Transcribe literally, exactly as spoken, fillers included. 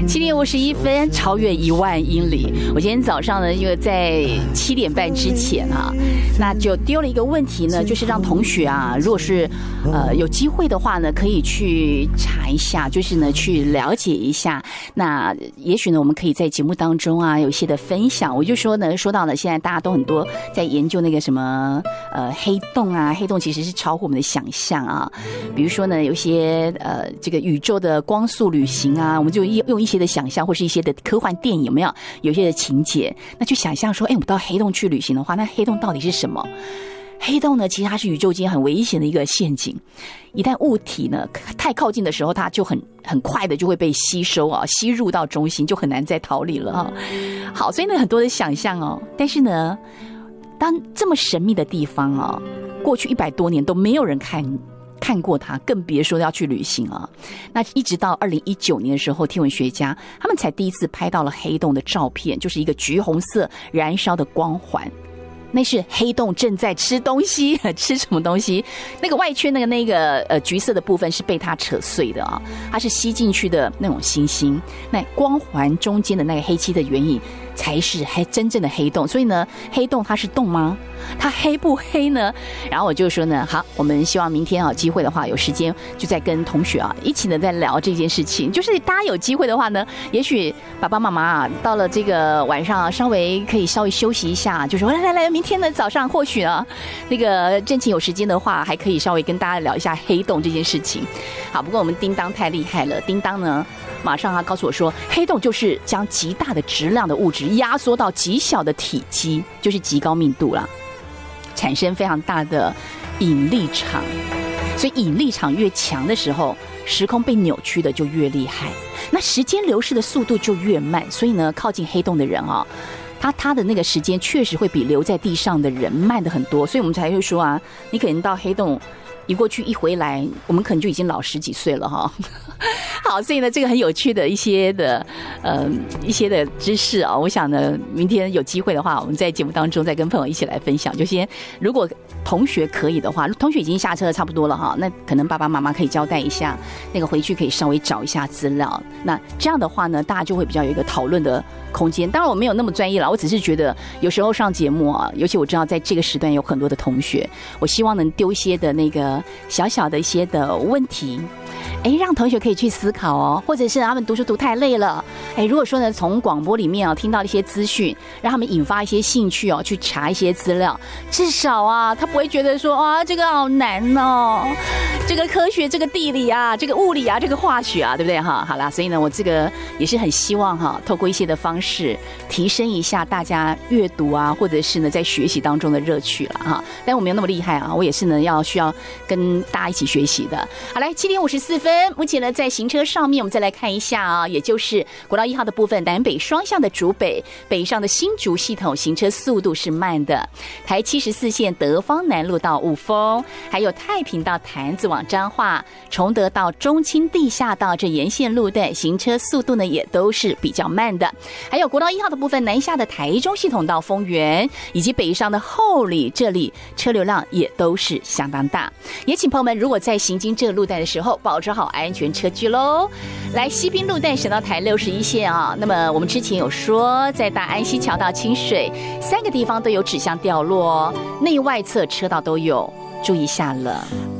七点五十一分，超越一万英里。我今天早上呢，因为在七点半之前啊，那就丢了一个问题呢，就是让同学啊，如果是呃有机会的话呢，可以去查一下，就是呢去了解一下。那也许呢，我们可以在节目当中啊有一些的分享。我就说呢，说到了现在大家都很多在研究那个什么呃黑洞啊，黑洞其实是超乎我们的想象啊。比如说呢，有一些呃这个宇宙的光速旅行啊，我们就用一些的想象或是一些的科幻电影有没有有一些的情节，那就想象说，哎，我们到黑洞去旅行的话，那黑洞到底是什么？黑洞呢，其实它是宇宙间很危险的一个陷阱。一旦物体呢太靠近的时候，它就很很快的就会被吸收啊，吸入到中心，就很难再逃离了啊。好，所以呢很多的想象哦，但是呢，当这么神秘的地方啊，过去一百多年都没有人看。看过它，更别说要去旅行了。那一直到二零一九年的时候，天文学家他们才第一次拍到了黑洞的照片，就是一个橘红色燃烧的光环。那是黑洞正在吃东西，吃什么东西？那个外圈那个那个呃橘色的部分是被它扯碎的啊，它是吸进去的那种星星。那光环中间的那个黑漆的原影才是还真正的黑洞。所以呢，黑洞它是洞吗？它黑不黑呢？然后我就说呢，好，我们希望明天啊，机会的话，有时间就再跟同学啊一起呢再聊这件事情。就是大家有机会的话呢，也许爸爸妈妈啊，到了这个晚上啊，稍微可以稍微休息一下，就说来来来，明天的早上或许啊，那个正晴有时间的话，还可以稍微跟大家聊一下黑洞这件事情。好，不过我们叮当太厉害了，叮当呢。马上他告诉我说，黑洞就是将极大的质量的物质压缩到极小的体积，就是极高密度啦，产生非常大的引力场。所以引力场越强的时候，时空被扭曲的就越厉害，那时间流逝的速度就越慢。所以呢，靠近黑洞的人啊，他他的那个时间确实会比留在地上的人慢的很多。所以我们才会说啊，你可能到黑洞一过去一回来，我们可能就已经老十几岁了哈。好，所以呢，这个很有趣的一些的呃一些的知识啊，我想呢，明天有机会的话，我们在节目当中再跟朋友一起来分享。就先如果同学可以的话，同学已经下车差不多了哈，那可能爸爸妈妈可以交代一下，那个回去可以稍微找一下资料。那这样的话呢，大家就会比较有一个讨论的空间。当然我没有那么专业了，我只是觉得有时候上节目啊，尤其我知道在这个时段有很多的同学，我希望能丢一些的那个小小的一些的问题，哎，让同学可以去思考哦，或者是他们读书读太累了，哎，如果说呢，从广播里面啊听到一些资讯，让他们引发一些兴趣哦，去查一些资料，至少啊，他不会觉得说啊，这个好难哦，这个科学、这个地理啊、这个物理啊、这个化学啊，对不对哈？好啦，所以呢，我这个也是很希望哈，透过一些的方式提升一下大家阅读啊，或者是呢在学习当中的乐趣了哈。但我没有那么厉害啊，我也是呢要需要跟大家一起学习的。好，来七点五十四分。目前呢，在行车上面，我们再来看一下啊，也就是国道一号的部分，南北双向的竹北北上的新竹系统行车速度是慢的。台七十四线德芳南路到雾峰，还有太平到潭子往彰化，崇德到中清地下道这沿线路段行车速度呢也都是比较慢的。还有国道一号的部分，南下的台中系统到丰原，以及北上的后里，这里车流量也都是相当大。也请朋友们，如果在行经这个路段的时候，保持好安全车距喽。来，西滨路段省道台六十一线啊，那么我们之前有说，在大安溪桥到清水三个地方都有指向掉落，内外侧车道都有，注意一下了。